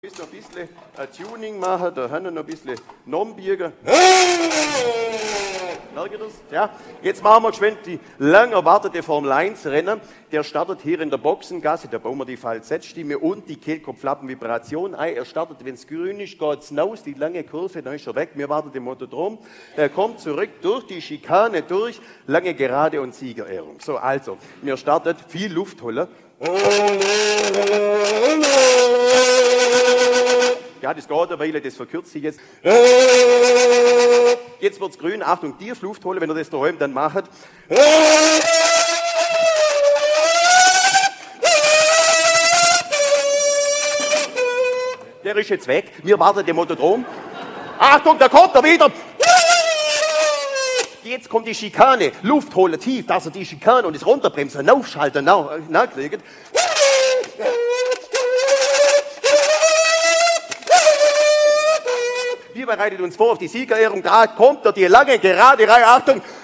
Noch ein bisschen Tuning machen, da haben wir noch ein bisschen Normbiegen. Merkt ihr das? Ja. Jetzt machen wir geschwind die lang erwartete Formel 1 Rennen. Der startet hier in der Boxengasse, da bauen wir die Falsettstimme und die Kehlkopflappen-Vibration ein. Er startet, wenn es grün ist, geht es hinaus, die lange Kurve, dann ist er weg. Wir warten den Motodrom. Er kommt zurück durch die Schikane durch, lange Gerade und Siegerehrung. So, also, wir startet, viel Luft holen. Ja, das geht eine Weile, das verkürzt sich jetzt. Jetzt wird's grün. Achtung, tief Luft holen, wenn ihr das daheim dann macht. Der ist jetzt weg. Wir warten den Motodrom. Achtung, da kommt er wieder. Jetzt kommt die Schikane. Luft holen tief, dass er die Schikane und das Runterbremsen, aufschalten, nachkriegt. Wir bereiten uns vor auf die Siegerehrung. Da kommt er, die lange gerade Reihe. Achtung.